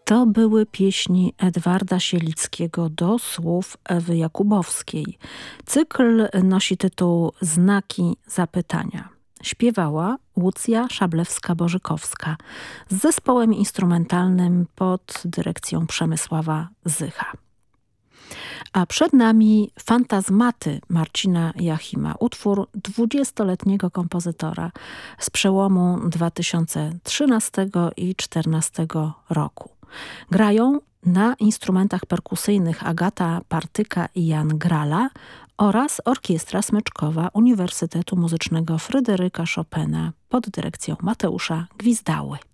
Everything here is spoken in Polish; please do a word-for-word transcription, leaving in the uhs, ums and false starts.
To były pieśni Edwarda Sielickiego do słów Ewy Jakubowskiej. Cykl nosi tytuł Znaki zapytania. Śpiewała Łucja Szablewska-Bożykowska z zespołem instrumentalnym pod dyrekcją Przemysława Zycha. A przed nami Fantazmaty Marcina Jachima, utwór dwudziestoletniego kompozytora z przełomu dwa tysiące trzynastego i dwa tysiące czternastego roku. Grają na instrumentach perkusyjnych Agata Partyka i Jan Grala oraz Orkiestra Smyczkowa Uniwersytetu Muzycznego Fryderyka Chopina pod dyrekcją Mateusza Gwizdały.